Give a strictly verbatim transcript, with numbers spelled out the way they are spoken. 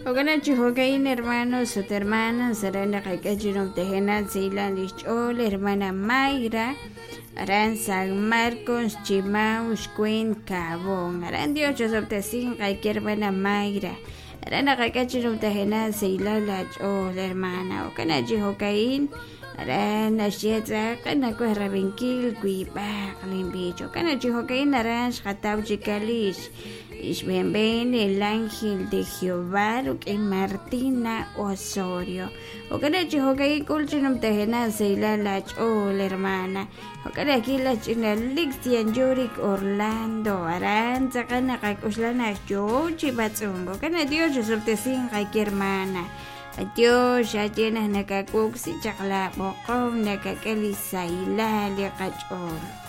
Ogana chihokain hermanos o hermanas, sarana kakachirum tejenan seilan lichol, hermana Mayra, Aran San Marcos, Chimau, Queen, Cabón, Aran diocho sobtesin, cualquier hermana Mayra, Aran kakachirum tejenan seilan lachol, hermana, Ogana chihokain, Aran ashietza, kana ko rabinkil, kuipa, kalimbicho, kana chihokain, aran shkatau chikalish. Ishbenben el ángel de Jehová, que Martina Osorio. O que le dijo que hay culchinum tejena se la lach o la hermana. O que le aquí la china Lixian Yurik Orlando Aranza cana cacuslana yo chibatzumbo. Que le dio yo subtesin que hermana. Adiós, ya tienes na cacuxi chacla bocón na cacaliza y la le cachor.